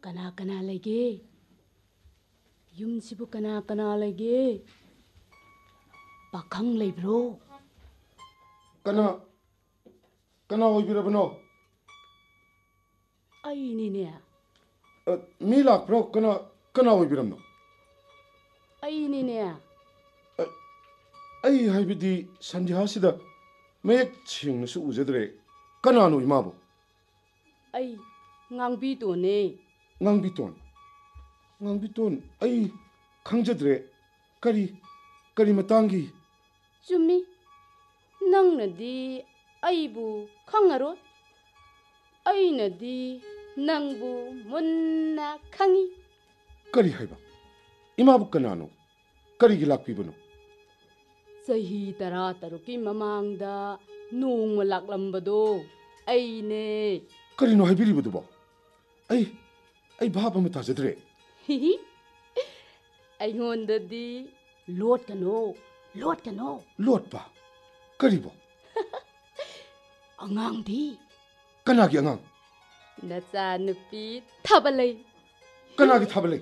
Kana kana lagi? Yumsibu kana lagi? Pakhang leibro? Kana oibirabano? Ay ni. Milak bro, kana oibirabno? Ay ni. Ay haibidi sanjahasida mayek chingnasu ujadre kanano imabo? Ay ngangbiton ne. Ngangbiton ay kangjadre kari matangi. Jumi nang nadi aybu kangaro. Ay nadi nangbu munna kangi. Kari haiba? Imabo kanano? Kari gilakpibano? Sahi taruki mamangda nung malaklambado. Ay ne. Kari no haibiribado ba? Ay bhaba matazadre. Hihi. Ay ngondadi lot kano. Lot ba? Kari ba? Angang di. Kanagi angang? Nacha nupi tabalay. Kanagi tabalay?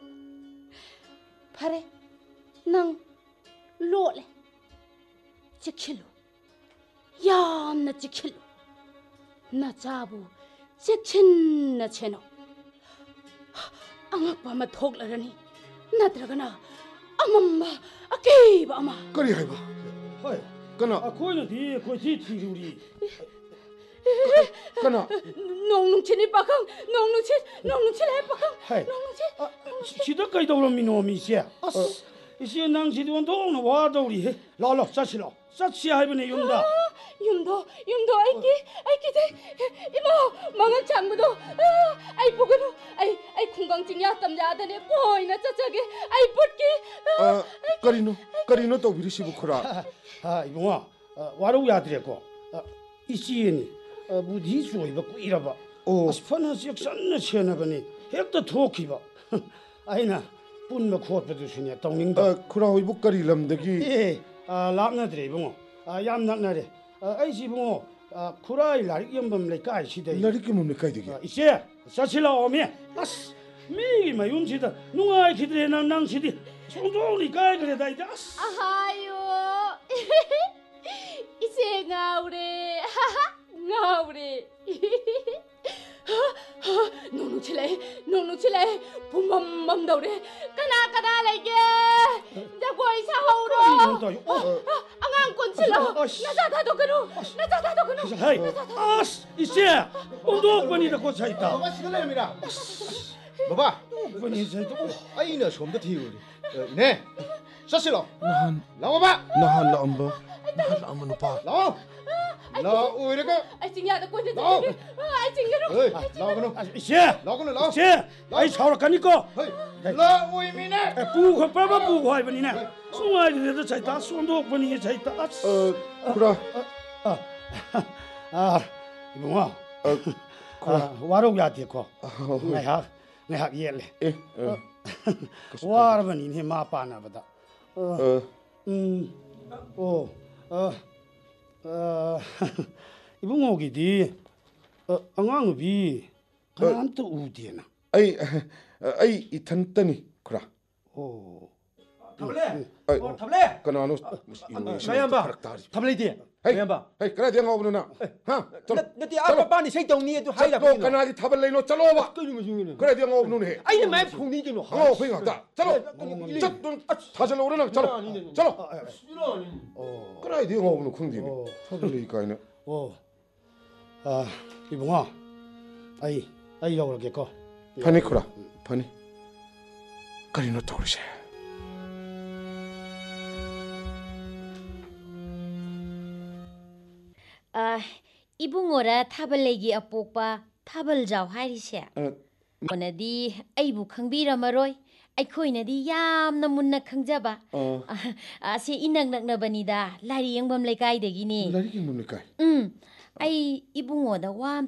Pare nang lot le. Chikilo. Yam na chikilo. Nachabu chikin na cheno. Angakpa mathoklarani. Natragana amamba akeba ama. Kari haiba? Hai. Kana? Akoina di koi thiruri. Kana? Nong chini pakang. Nong chini pakang. Hai. Nong Sida kai dawlamino mi se. As. Isi nang sidon dong wa dawri he. La satsi haibane yumda. Yumdo aiki de imo mangan changbudo ai puganu ai khunggang chingya tamja dane poina chachage ai putki karino tawbirisibu khura. Ha ibunga waru yadre ko. Isieni budhi soiba kuiraba. As fana section chena bani hekta thokiba. Aina punma khotpadu sunya tawningda. Khura hoibu kari lamdagi laknadre ibunga. Yam naknare. 아이시봉 쿠라이 라릭 연범래 까이시대 라릭 연범래 까이되게 이제 사실라 오미 아스 미기마 윤지다 누가 기들에 낭시디 송종리 까이 그래다 이제 아스 아하요 이제 나우래 노노 칠래 봄밤밤 다우래 까나 라이게 자고이 사하우로 안강 꼰칠러 나자다도 그루 하이 아스 이제 온도 권이다 고차 있다 바바 시간입니다. 바바 권이 저도 아이나 somda thiuri ne sasilo nahan lawa laamba nupa la oirega ai chingya ko ai chingero lawa 이제 이제 아이 사오라카니까 la oimine 부고 빠바 부고 하이버니네 송아이들도 차있다 손도 권이 차있다 아스 khura 이봉아 와로 야디코 내학 예래 와르바니 마빠나보다 이봉옥이디 안강비 간한테 우디에나 ay itantani khura. tablet Kanano mayamba tablet di mayamba hey kana dia ngawno na ha nati apa pani sei tongni tu hai la chalo kana di thabalai no chalo ba kana dia ngawno ne ai ne mai phungni ki no ngao phinga ta chalo chat thajalo urana chalo kana dia ngawno khungdi ni thabalai kaina 이봉아 아이 여울게거 pani khura pani karino tawrise 이붕어라 타벌레기 아뽀빠 타벌자우 하이리세 오나디 아이부 ඛꯪ비라마로이 아이코이나디 얌나 문나 ඛꯪ자바 아세 이낙낙나바니다 라리 영범 레카이데기니 lari ki mun kai 아이 이붕어다 와